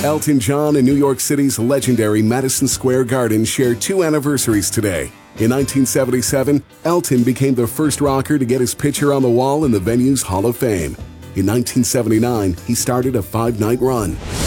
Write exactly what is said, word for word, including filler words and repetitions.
Elton John and New York City's legendary Madison Square Garden share two anniversaries today. In nineteen seventy-seven, Elton became the first rocker to get his picture on the wall in the venue's Hall of Fame. In nineteen seventy-nine, he started a five-night run.